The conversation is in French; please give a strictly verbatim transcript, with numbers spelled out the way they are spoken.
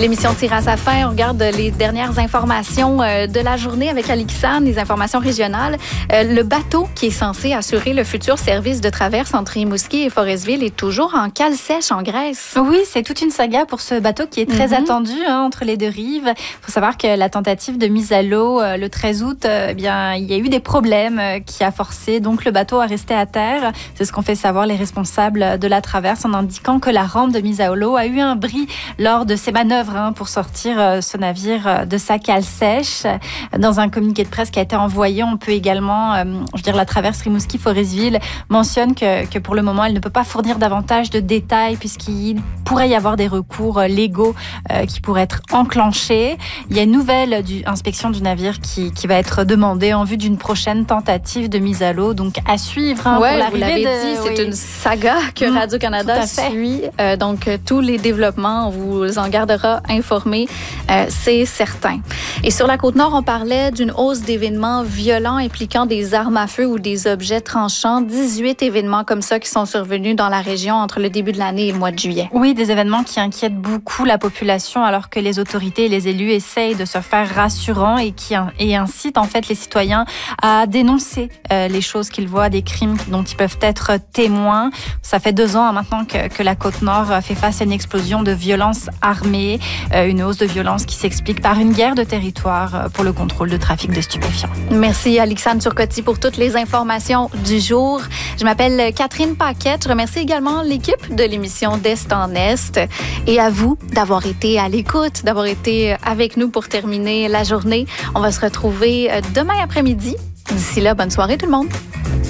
L'émission tire à sa fin. On regarde les dernières informations de la journée avec Alixane, les informations régionales. Le bateau qui est censé assurer le futur service de traverse entre Rimouski et Forestville est toujours en cale sèche en Grèce. Oui, c'est toute une saga pour ce bateau qui est très mm-hmm. attendu hein, entre les deux rives. Il faut savoir que la tentative de mise à l'eau euh, le treize août, euh, eh bien, il y a eu des problèmes euh, qui a forcé donc le bateau à rester à terre. C'est ce qu'ont fait savoir les responsables de la traverse en indiquant que la rampe de mise à l'eau a eu un bris lors de ses manœuvres hein, pour sortir euh, ce navire euh, de sa cale sèche. Dans un communiqué de presse qui a été envoyé, on peut également, euh, je veux dire, la traverse Rimouski-Forestville mentionne que, que pour le moment, elle ne peut pas fournir davantage de détails puisqu'il pourrait y avoir des recours légaux euh, qui pourraient être enclenchés. Il y a une nouvelle du, inspection du navire qui, qui va être demandée en vue d'une prochaine tentative de mise à l'eau. Donc, à suivre hein, ouais, pour vous l'arrivée l'avez de... dit, c'est oui. une saga que mmh, Radio-Canada suit. Euh, donc, tous les développements, on vous en gardera informés, euh, c'est certain. Et sur la Côte-Nord, on parlait d'une hausse d'événements violents impliquant des armes à feu ou des objets tranchants. dix-huit événements comme ça qui sont survenus dans la région entre le début de l'année et le mois de juillet. Oui, des événements qui inquiètent beaucoup la population alors que les autorités et les élus essayent de se faire rassurants et qui et incitent en fait les citoyens à dénoncer euh, les choses qu'ils voient, des crimes dont ils peuvent être témoins. Ça fait deux ans hein, maintenant que, que la Côte-Nord fait face à une explosion de violences armées, euh, une hausse de violence qui s'explique par une guerre de territoire pour le contrôle de trafic de stupéfiants. Merci Alixane Turcotte pour toutes les informations du jour. Je m'appelle Catherine Paquette. Je remercie également l'équipe de l'émission d'Est en Est et à vous d'avoir été à l'écoute, d'avoir été avec nous pour terminer la journée. On va se retrouver demain après-midi. D'ici là, bonne soirée tout le monde.